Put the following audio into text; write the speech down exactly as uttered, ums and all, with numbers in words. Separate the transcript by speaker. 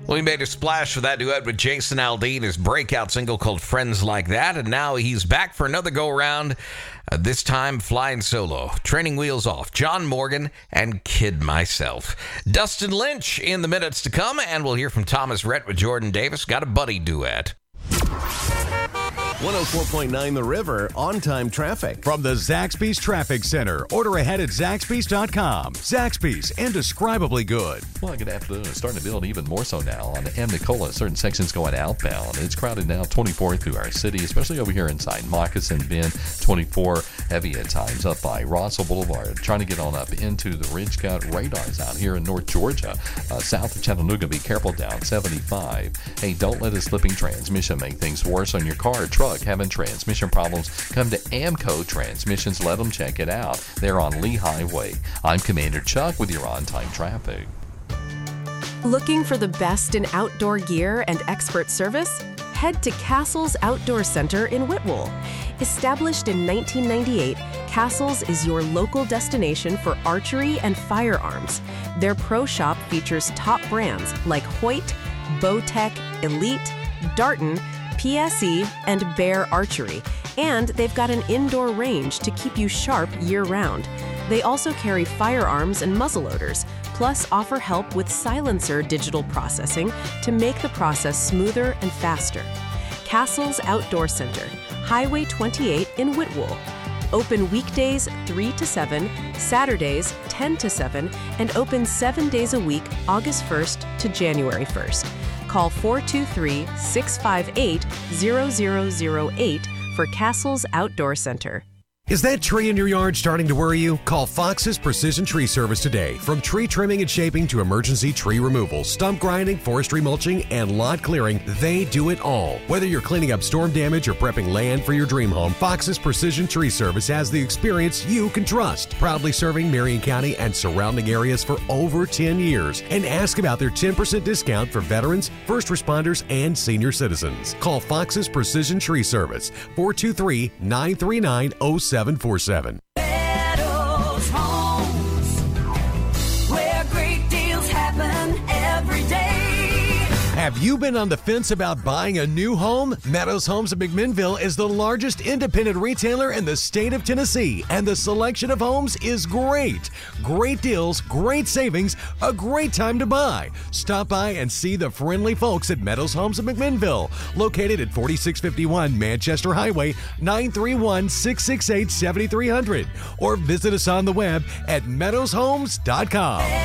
Speaker 1: Well, he made a splash for that duet with Jason Aldean, his breakout single called Friends Like That, and now he's back for another go-around, uh, this time flying solo. Training Wheels Off, John Morgan, and Kid Myself. Dustin Lynch in the minutes to come, and we'll hear from Thomas Rhett with Jordan Davis. Got a buddy duet.
Speaker 2: one oh four point nine The River, on-time traffic.
Speaker 3: From the Zaxby's Traffic Center. Order ahead at Zaxby's dot com. Zaxby's, indescribably good.
Speaker 4: Well, good afternoon. It's starting to build even more so now on the M. Nicola. Certain sections going outbound. It's crowded now twenty-four through our city, especially over here inside Moccasin Bend. twenty-four heavy at times up by Rossville Boulevard. Trying to get on up into the Ridge Cut radars out here in North Georgia. Uh, south of Chattanooga, be careful down seventy-five. Hey, don't let a slipping transmission make things worse on your car or truck. Having transmission problems, come to Amco Transmissions. Let them check it out. They're on Lee Highway. I'm Commander Chuck with your on-time traffic.
Speaker 5: Looking for the best in outdoor gear and expert service? Head to Castles Outdoor Center in Whitwell. Established in nineteen ninety-eight, Castles is your local destination for archery and firearms. Their pro shop features top brands like Hoyt, Bowtech, Elite, Darton, P S E, and Bear Archery, and they've got an indoor range to keep you sharp year-round. They also carry firearms and muzzleloaders, plus offer help with silencer digital processing to make the process smoother and faster. Castles Outdoor Center, Highway twenty-eight in Whitwell. Open weekdays three to seven, Saturdays ten to seven, and open seven days a week, August first to January first. Call four two three, six five eight, zero zero zero eight for Castles Outdoor Center.
Speaker 3: Is that tree in your yard starting to worry you? Call Fox's Precision Tree Service today. From tree trimming and shaping to emergency tree removal, stump grinding, forestry mulching, and lot clearing, they do it all. Whether you're cleaning up storm damage or prepping land for your dream home, Fox's Precision Tree Service has the experience you can trust. Proudly serving Marion County and surrounding areas for over ten years. And ask about their ten percent discount for veterans, first responders, and senior citizens. Call Fox's Precision Tree Service, four two three, nine three nine, zero seven four seven.
Speaker 6: Meadows Homes, where great deals happen every day.
Speaker 3: Have you been on the fence about buying a new home? Meadows Homes of McMinnville is the largest independent retailer in the state of Tennessee, and the selection of homes is great. Great deals, great savings, a great time to buy. Stop by and see the friendly folks at Meadows Homes of McMinnville, located at forty-six fifty-one Manchester Highway, nine three one, six six eight, seven three zero zero, or visit us on the web at meadows homes dot com.